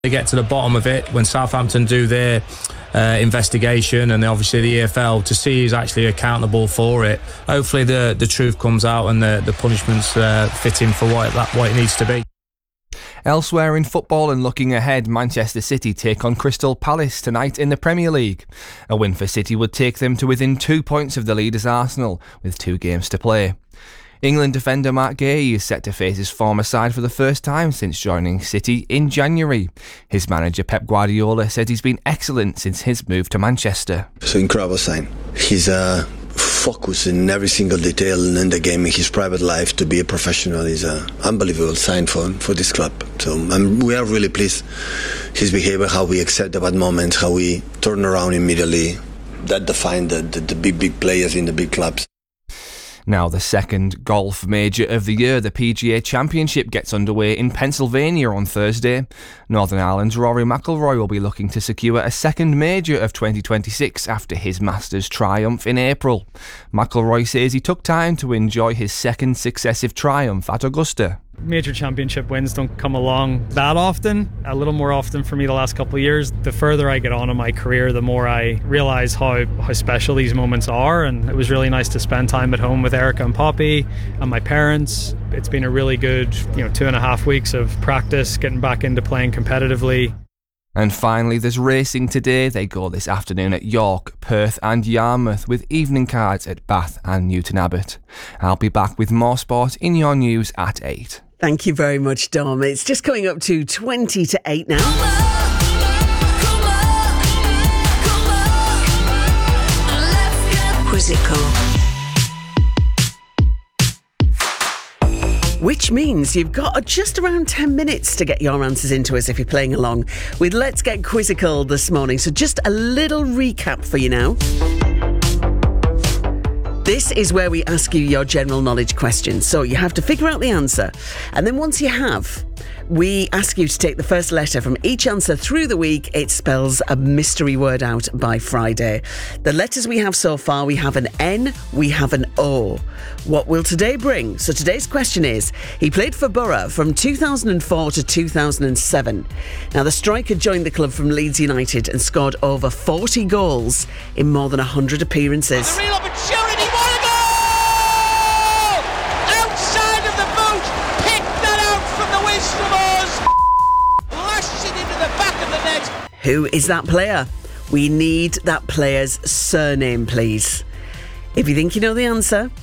They get to the bottom of it when Southampton do their investigation, and obviously the EFL, to see who's actually accountable for it. Hopefully the truth comes out and the punishments fit in for what it needs to be. Elsewhere in football and looking ahead, Manchester City take on Crystal Palace tonight in the Premier League. A win for City would take them to within 2 points of the leaders Arsenal, with 2 games to play. England defender Mark Guéhi is set to face his former side for the first time since joining City in January. His manager Pep Guardiola said he's been excellent since his move to Manchester. It's an incredible sign. He's focused in every single detail in the game, in his private life. To be a professional is an unbelievable sign for this club. So we are really pleased. His behavior, how we accept the bad moments, how we turn around immediately. That defined the big players in the big clubs. Now, the second golf major of the year, the PGA Championship, gets underway in Pennsylvania on Thursday. Northern Ireland's Rory McIlroy will be looking to secure a second major of 2026 after his Masters triumph in April. McIlroy says he took time to enjoy his second successive triumph at Augusta. Major championship wins don't come along that often, a little more often for me the last couple of years. The further I get on in my career, the more I realise how special these moments are, and it was really nice to spend time at home with Erica and Poppy and my parents. It's been a really good 2.5 weeks of practice, getting back into playing competitively. And finally, there's racing today. They go this afternoon at York, Perth and Yarmouth, with evening cards at Bath and Newton Abbot. I'll be back with more sport in your news at 8. Thank you very much, Dom. It's just coming up to 20 to 8 now. Quizzical. Which means you've got just around 10 minutes to get your answers into us if you're playing along with Let's Get Quizzical this morning. So just a little recap for you now. This is where we ask you your general knowledge questions. So you have to figure out the answer. And then once you have, we ask you to take the first letter from each answer through the week. It spells a mystery word out by Friday. The letters we have so far, we have an N, we have an O. What will today bring? So today's question is, he played for Borough from 2004 to 2007. Now, the striker joined the club from Leeds United and scored over 40 goals in more than 100 appearances. A real opportunity, what a goal! Outside of the boot, picked that out from the wisdom of Oz, lashed it into the back of the net. Who is that player? We need that player's surname, please. If you think you know the answer,